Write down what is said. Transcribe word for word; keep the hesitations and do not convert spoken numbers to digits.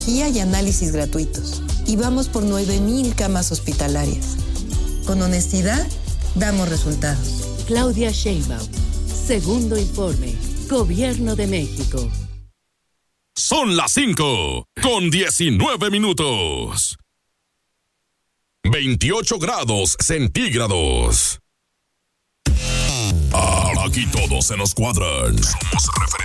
y análisis gratuitos. Y vamos por nueve mil camas hospitalarias. Con honestidad, damos resultados. Claudia Sheinbaum. Segundo informe. Gobierno de México. Son las cinco con diecinueve minutos. veintiocho grados centígrados. Aquí todos se nos cuadran. Somos referentes.